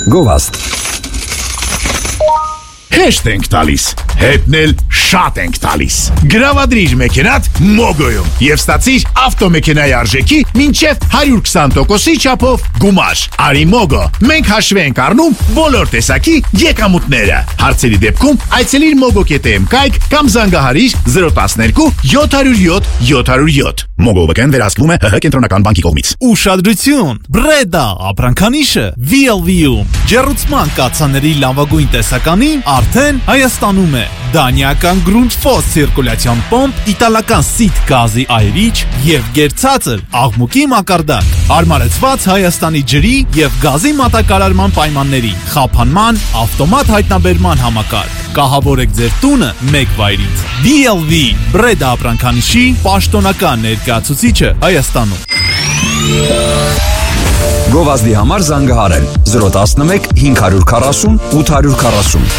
Գովաստ Հեշտ ենք տալիս, հետնել շատ ենք տալիս։ Գրավադրիր մեքենատ Մոգոյում եւ ստացիր ավտոմեքենայի արժեքի մինչեւ 120%-ի չափով գումար։ Արի Մոգո, մենք հաշվի ենք առնում բոլոր տեսակի եկամուտները։ Հարցերի դեպքում այցելիր mogo.am կայք կամ զանգահարիր 012 707 707։ Մոգովական վերահսկվում է ՀՀ կենտրոնական բանկի կողմից։ Ուշադրություն, Բրեդա ապրանքանիշը VLV-ում ջեռուցման կաթսաների լավագույն տեսականի արդեն Հայաստանում է։ Դանիական Grundfos ցիրկուլյացիոն պոմպ, իտալական Sit գազի այրիչ եւ գերցածր աղմուկի մակարդակ։ Հարմարեցված Հայաստանի ջրի եւ գազի մատակարարման պայմանների, խափանման, ավտոմատ հայտնաբերման համակարգ։ Կահավորեք ձեր տունը մեկ վայրից։ VLV Բրեդա ապրանքանիշի պաշտոնական ներկայացուցիչը Հայաստանում։ Գովազդի համար զանգահարել 011 540 840